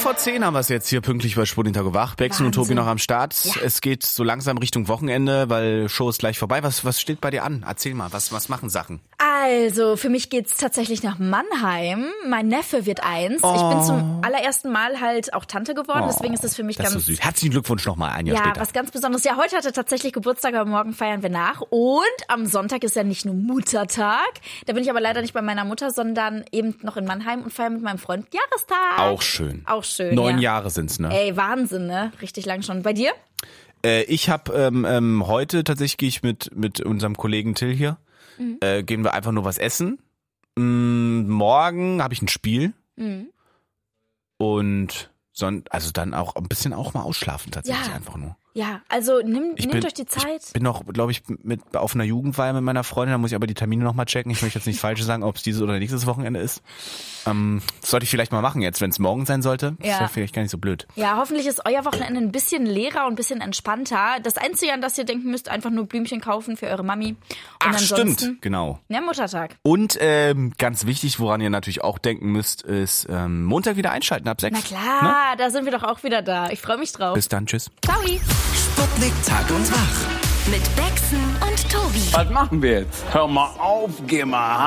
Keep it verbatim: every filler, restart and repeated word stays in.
vor zehn haben wir es jetzt hier pünktlich bei Sputnik wach. Bexen und Tobi noch am Start. Ja. Es geht so langsam Richtung Wochenende, weil Show ist gleich vorbei. Was, was steht bei dir an? Erzähl mal, was, was machen Sachen? Also, für mich geht's tatsächlich nach Mannheim. Mein Neffe wird eins. Oh. Ich bin zum allerersten Mal halt auch Tante geworden, Oh, deswegen ist es für mich das ganz... ist so süß. Herzlichen Glückwunsch nochmal, ein Jahr ja, später. was ganz Besonderes. Ja, heute hat er tatsächlich Geburtstag, aber morgen feiern wir nach. Und am Sonntag ist ja nicht nur Muttertag. Da bin ich aber leider nicht bei meiner Mutter, sondern eben noch in Mannheim und feiere mit meinem Freund Jahrestag. Auch schön. Auch schön, Neun ja. Jahre sind's, ne? Ey, Wahnsinn, ne? Richtig lang schon. Bei dir? Äh, ich habe ähm, ähm, heute tatsächlich gehe ich mit mit unserem Kollegen Till hier, mhm. äh, gehen wir einfach nur was essen. Mm, morgen habe ich ein Spiel Mhm. und son- also dann auch ein bisschen auch mal ausschlafen tatsächlich Ja. einfach nur. Ja, also nimm, Ich nehmt bin- euch die Zeit. Ich bin noch, glaube ich, mit auf einer Jugendfeier mit meiner Freundin, da muss ich aber die Termine nochmal checken. Ich möchte jetzt nichts Falsches sagen, ob es dieses oder nächstes Wochenende ist. Ähm, das sollte ich vielleicht mal machen jetzt, wenn es morgen sein sollte. Das Ja. wäre vielleicht gar nicht so blöd. Ja, hoffentlich ist euer Wochenende ein bisschen leerer und ein bisschen entspannter. Das Einzige, an das ihr denken müsst, einfach nur Blümchen kaufen für eure Mami. Und Ach, ansonsten, stimmt, genau. Ja, Muttertag. Und ähm, ganz wichtig, woran ihr natürlich auch denken müsst, ist ähm, Montag wieder einschalten ab sechs. Na klar, da sind wir doch auch wieder da. Ich freue mich drauf. Bis dann, tschüss. Ciao. Sputnik Tag und Wach. Mit Bexen und Tobi. Was machen wir jetzt? Hör mal auf, geh mal